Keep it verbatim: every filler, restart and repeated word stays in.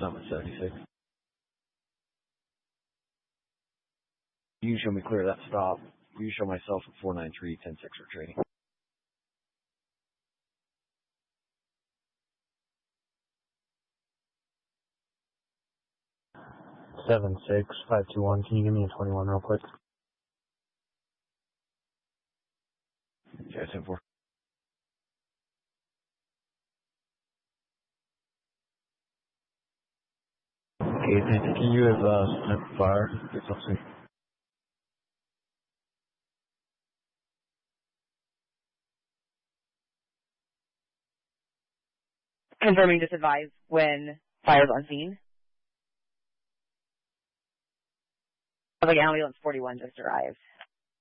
Summit seventy-six. You can show me clear of that stop. You show myself at four nine three, ten six retraining. seven six five two one, can you give me a twenty-one real quick? Yeah, ten four. Okay, thank you. Can you have uh, sniper fire? Get something. Confirming disadvised when fires on scene. Public ambulance forty-one just arrived.